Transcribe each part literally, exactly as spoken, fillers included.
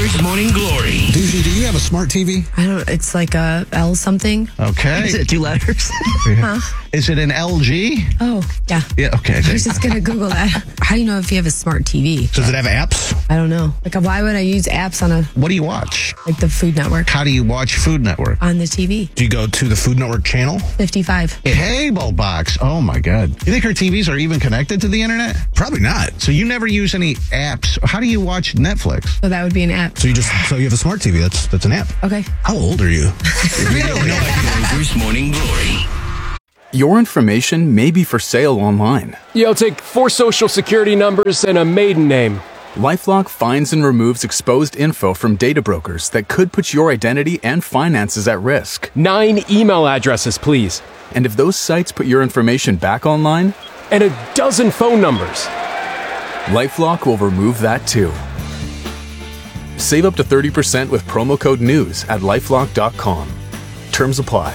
Good Morning Glory. Doozy, do you have a smart T V? I don't. It's like a L something. Okay. Is it two letters? Huh? Is it an L G? Oh, yeah. Yeah, okay. I was just gonna Google that. How do you know if you have a smart T V? Does it have apps? I don't know. Like, why would I use apps on a What do you watch? like the Food Network How do you watch Food Network? on the T V? Do you go to the Food Network channel? fifty-five. Cable box. Oh my God. You think our T Vs are even connected to the internet? Probably not. So you never use any apps. How do you watch Netflix? So that would be an app. So you just so you have a smart T V. That's that's an app. Okay. How old are you? Really? Grover's Morning Glory. Your information may be for sale online. Yeah, I'll take four social security numbers and a maiden name. LifeLock finds and removes exposed info from data brokers that could put your identity and finances at risk. Nine email addresses, please. And if those sites put your information back online, And a dozen phone numbers. LifeLock will remove that too. Save up to thirty percent with promo code NEWS at lifelock dot com. Terms apply.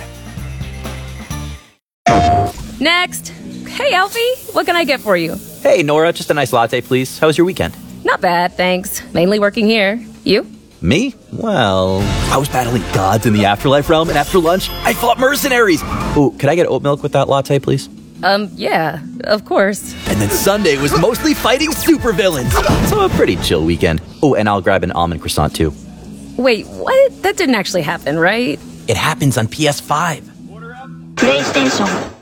Next. Hey, Alfie. What can I get for you? Hey, Nora, just a nice latte, please. How was your weekend? Not bad, thanks. Mainly working here. You? Me? Well, I was battling gods in the afterlife realm, and after lunch, I fought mercenaries. Ooh, could I get oat milk with that latte, please? Um, yeah, of course. And then Sunday was mostly fighting supervillains. So a pretty chill weekend. Oh, and I'll grab an almond croissant, too. Wait, what? That didn't actually happen, right? It happens on P S five. PlayStation